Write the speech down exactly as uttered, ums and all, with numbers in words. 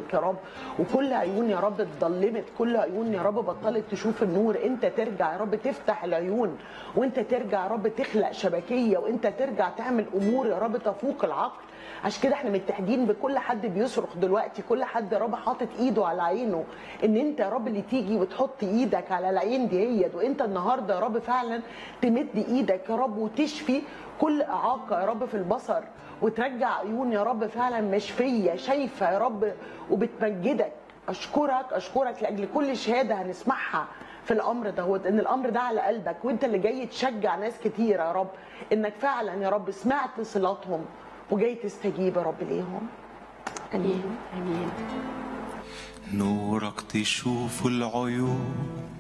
يا رب، وكل عيون يا رب اتظلمت، كل عيون يا رب بطلت تشوف النور. انت ترجع يا رب تفتح العيون، وانت ترجع يا رب تخلق شبكيه، وانت ترجع تعمل امور يا رب تفوق العقل. عشان كده احنا متحدين بكل حد بيصرخ دلوقتي، كل حد يا رب حاطط ايده على عينه، ان انت يا رب اللي تيجي وتحط ايدك على العين ديت، وانت النهارده يا رب فعلا تمد ايدك يا رب وتشفي كل اعاقه يا رب في البصر، وترجع عيون يا رب فعلا مشفيه شايفه يا رب وبتمجدك. اشكرك اشكرك لاجل كل شهاده هنسمعها في الامر دوت، ان الامر ده على قلبك، وانت اللي جاي تشجع ناس كتيره يا رب، انك فعلا يا رب سمعت صلاتهم وجاي تستجيب يا رب ليهم. امين امين. نورك تشوف العيون